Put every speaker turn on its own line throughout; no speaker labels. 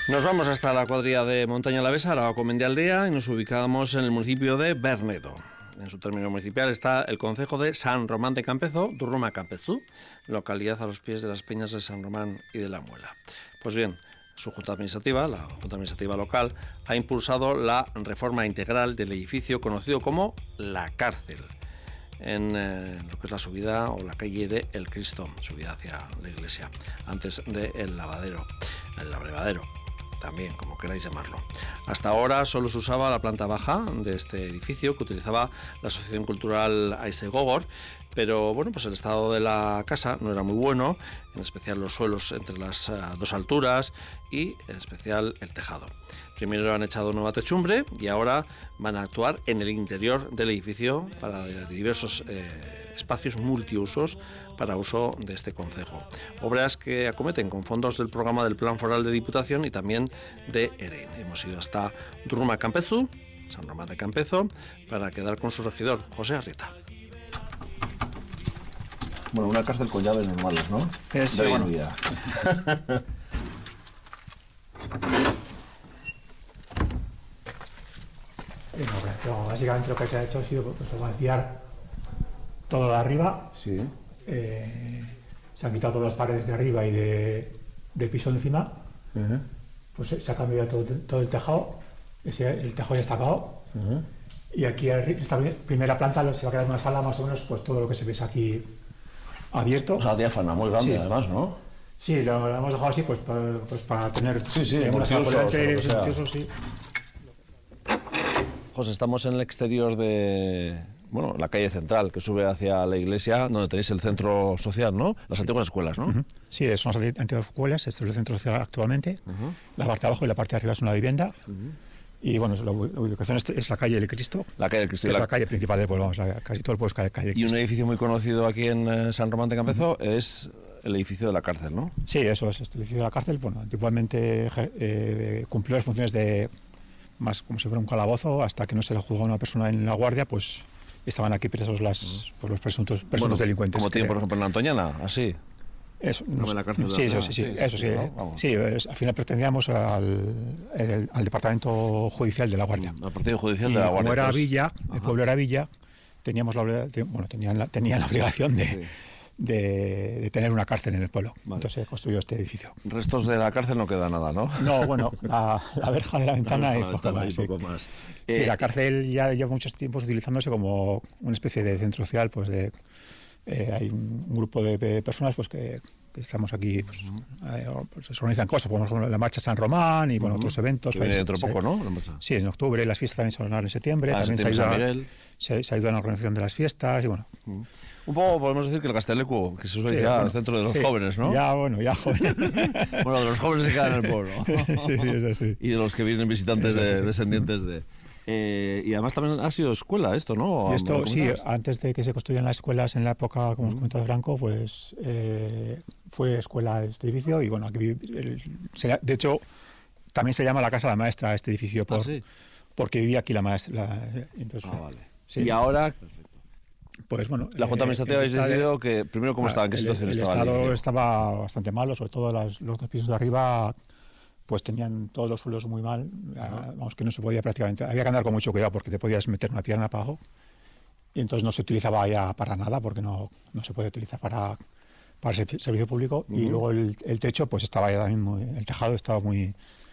Nos vamos hasta la cuadrilla de Montaña Alavesa, Aragó Mendialdea, y nos ubicamos en el municipio de Bernedo. En su término municipal está el concejo de San Román de Campezo, Durruma Campezú, localidad a los pies de las peñas de San Román y de la Muela. Pues bien, su junta administrativa, la Junta Administrativa Local, ha impulsado la reforma integral del edificio conocido como La Cárcel, en lo que es la subida o la calle de El Cristo, subida hacia la iglesia, antes del lavadero, el abrevadero, también, como queráis llamarlo. Hasta ahora solo se usaba la planta baja de este edificio, que utilizaba la Asociación Cultural Aisegogor, pero bueno, pues el estado de la casa no era muy bueno, en especial los suelos entre las dos alturas y en especial el tejado. Primero han echado nueva techumbre y ahora van a actuar en el interior del edificio para diversos espacios multiusos para uso de este concejo. Obras que acometen con fondos del programa del Plan Foral de Diputación y también de EREN. Hemos ido hasta Durruma Campezú, San Román de Campezo, para quedar con su regidor, José Arrieta.
Bueno, una cárcel con llaves normales, ¿no?
Sí,
de
bueno.
vida.
Pero básicamente lo que se ha hecho ha sido pues, vaciar todo de arriba.
Sí.
Se han quitado todas las paredes de arriba y del piso encima. Pues se ha cambiado todo el tejado. El tejado ya está acabado. Y aquí, esta primera planta, se va a quedar una sala más o menos, pues todo lo que se ve es aquí abierto.
O sea, diáfana, muy grande,
Sí.
además, ¿no?
Sí, lo hemos dejado así pues para tener una sala
multiusos,
polivalente,
o sea.
multiusos, sí.
José, estamos en el exterior de, bueno, la calle central que sube hacia la iglesia, donde tenéis el centro social, ¿no? Las antiguas escuelas, ¿no?
Sí, son las antiguas escuelas, esto es el centro social actualmente. La parte de abajo y la parte de arriba es una vivienda. Y bueno, la ubicación es la calle del Cristo.
La calle del Cristo.
Que es la calle principal del pueblo, vamos, casi todo el pueblo es calle del
Y un
Cristo.
edificio muy conocido aquí en San Román de Campezo es el edificio de la cárcel, ¿no?
Sí, eso es, este edificio de la cárcel. Bueno, antiguamente cumplió las funciones de más como si fuera un calabozo, hasta que no se le juzgó a una persona en la guardia, pues estaban aquí presos los presuntos
Bueno,
delincuentes.
como tiene, por ejemplo, en la Antoñana, así.
Eso,
Como en la cárcel de
sí,
la
eso sí,
Antoñana.
eso sí.
¿no? Vamos.
Sí, al final pertenecíamos al departamento judicial de la Guardia.
Al partido judicial
Y
de la
como
Guardia.
era
pues,
villa, el pueblo era villa, tenían la obligación de tener una cárcel en el pueblo.
Vale.
Entonces se construyó este edificio.
Restos de la cárcel no queda nada, ¿no?
No, bueno, la verja de la ventana
La
y poco
ventana
más.
y poco más.
Sí, la cárcel ya lleva muchos tiempos utilizándose como una especie de centro social, pues hay un grupo de personas pues que estamos aquí, pues se organizan cosas, por ejemplo la marcha San Román y bueno, otros eventos.
Que viene dentro de poco, ¿no? La marcha.
Sí, en octubre, las fiestas también se van a dar en septiembre, también
septiembre, San Miguel.
se ayuda en la organización de las fiestas y bueno.
Un poco podemos decir que el Castelecu, que se suele
Sí,
ya
bueno,
al centro de los
sí,
jóvenes, ¿no?
Ya jóvenes.
Bueno, de los jóvenes se quedan en el pueblo.
Sí, eso sí.
Y de los que vienen visitantes
Eso sí.
descendientes de... y además también ha sido escuela esto, ¿no?
Y esto,
¿Me
sí,
comentabas?
antes de que se construyeran las escuelas en la época, como os comentaba Franco, pues fue escuela este edificio y bueno, aquí de hecho también se llama la Casa de la Maestra este edificio
¿Sí?
porque vivía aquí la maestra. Entonces,
Vale.
sí.
Y ahora,
Pues bueno,
la Junta Administrativa habéis decidido que, primero, ¿cómo estaba? ¿En qué situación
el
estaba? el
estado
edificio?
estaba bastante malo, sobre todo los dos pisos de arriba pues tenían todos los suelos muy mal, vamos, que no se podía prácticamente, había que andar con mucho cuidado porque te podías meter una pierna para abajo y entonces no se utilizaba ya para nada porque no se puede utilizar para el servicio público. Y luego el techo pues estaba ya también el tejado estaba muy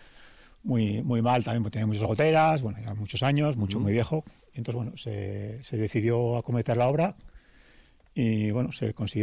mal también, porque tenía muchas goteras, bueno, ya muchos años, muy viejo, y entonces bueno, se decidió acometer la obra y bueno, se consiguió